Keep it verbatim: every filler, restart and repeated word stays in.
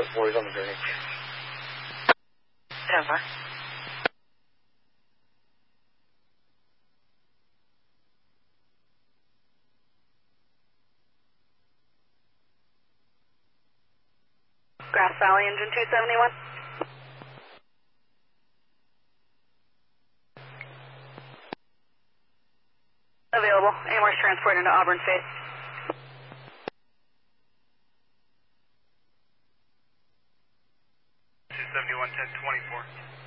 Reservoir, he's on the drainage. ten five. Grass Valley, engine two seventy-one. Available. Amherst transport into Auburn Face. two seventy-one, ten twenty-four.